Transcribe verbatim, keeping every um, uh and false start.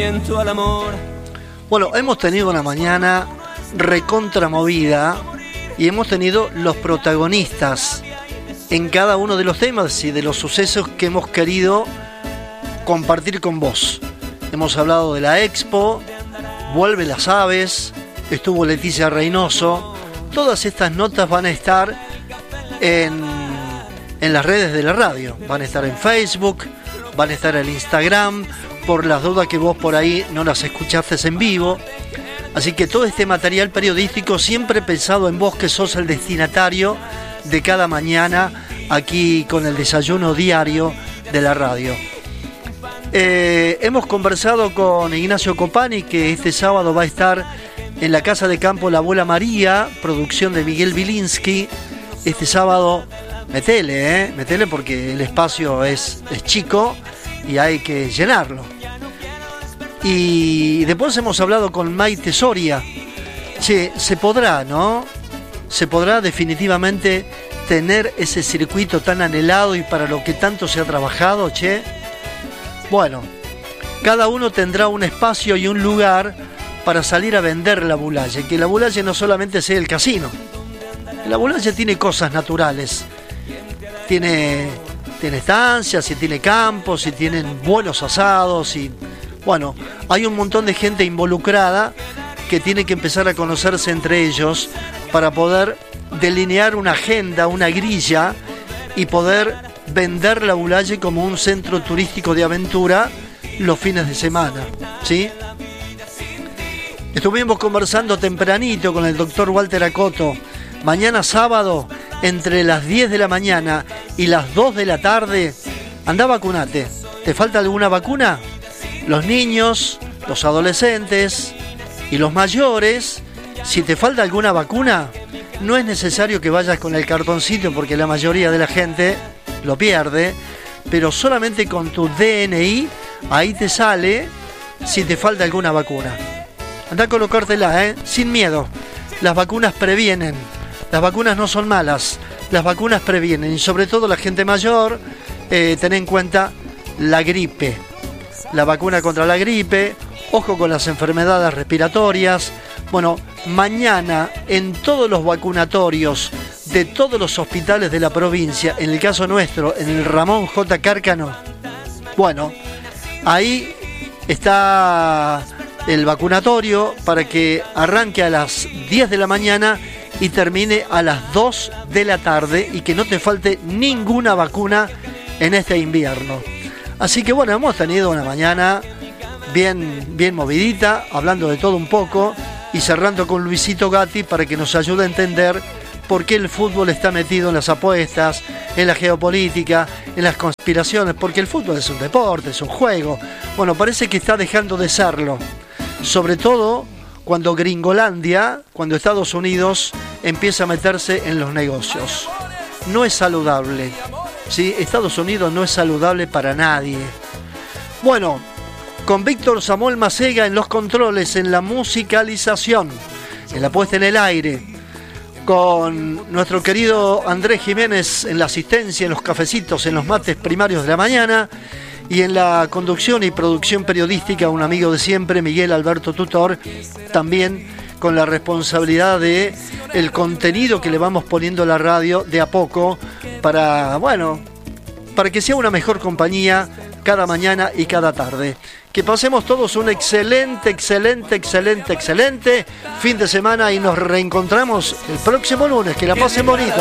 sentimiento al amor. Bueno, hemos tenido una mañana recontramovida y hemos tenido los protagonistas en cada uno de los temas y de los sucesos que hemos querido compartir con vos. Hemos hablado de la Expo, vuelve las aves, estuvo Leticia Reynoso. Todas estas notas van a estar en, en las redes de la radio, van a estar en Facebook, van a estar en Instagram, por las dudas que vos por ahí no las escuchaste en vivo. Así que todo este material periodístico siempre pensado en vos, que sos el destinatario de cada mañana aquí con el desayuno diario de la radio. Eh, hemos conversado con Ignacio Copani, que este sábado va a estar en la Casa de Campo La Abuela María, producción de Miguel Bilinsky. Este sábado, metele, ¿eh? metele porque el espacio es, es chico y hay que llenarlo. Y después hemos hablado con Maite Soria. Che, se podrá, ¿no? Se podrá definitivamente tener ese circuito tan anhelado y para lo que tanto se ha trabajado, che. Bueno, cada uno tendrá un espacio y un lugar para salir a vender la Bulaye, que la Bulaye no solamente sea el casino. La Bulaye tiene cosas naturales, tiene, tiene estancias, y tiene campos, y tienen buenos asados, y bueno, hay un montón de gente involucrada que tiene que empezar a conocerse entre ellos para poder delinear una agenda, una grilla y poder vender la Bulaye como un centro turístico de aventura los fines de semana, ¿sí? Estuvimos conversando tempranito con el doctor Walter Acoto. Mañana sábado, entre las diez de la mañana y las dos de la tarde, andá, vacunate. ¿Te falta alguna vacuna? Los niños, los adolescentes y los mayores, si te falta alguna vacuna, no es necesario que vayas con el cartoncito porque la mayoría de la gente lo pierde, pero solamente con tu D N I, ahí te sale si te falta alguna vacuna. Andá a colocártela, ¿eh? Sin miedo. Las vacunas previenen. Las vacunas no son malas. Las vacunas previenen. Y sobre todo la gente mayor, eh, ten en cuenta la gripe. La vacuna contra la gripe. Ojo con las enfermedades respiratorias. Bueno, mañana en todos los vacunatorios de todos los hospitales de la provincia, en el caso nuestro, en el Ramón J. Cárcano, bueno, ahí está el vacunatorio para que arranque a las diez de la mañana y termine a las dos de la tarde y que no te falte ninguna vacuna en este invierno. Así que bueno, hemos tenido una mañana bien, bien movidita, hablando de todo un poco y cerrando con Luisito Gatti para que nos ayude a entender por qué el fútbol está metido en las apuestas, en la geopolítica, en las conspiraciones, porque el fútbol es un deporte, es un juego. Bueno, parece que está dejando de serlo. Sobre todo cuando Gringolandia, cuando Estados Unidos empieza a meterse en los negocios. No es saludable, ¿sí? Estados Unidos no es saludable para nadie. Bueno, con Víctor Samuel Macega en los controles, en la musicalización, en la puesta en el aire, con nuestro querido Andrés Jiménez en la asistencia, en los cafecitos, en los mates primarios de la mañana, y en la conducción y producción periodística, un amigo de siempre, Miguel Alberto Tutor, también con la responsabilidad de el contenido que le vamos poniendo a la radio de a poco para, bueno, para que sea una mejor compañía cada mañana y cada tarde. Que pasemos todos un excelente, excelente, excelente, excelente fin de semana y nos reencontramos el próximo lunes. Que la pasen bonito.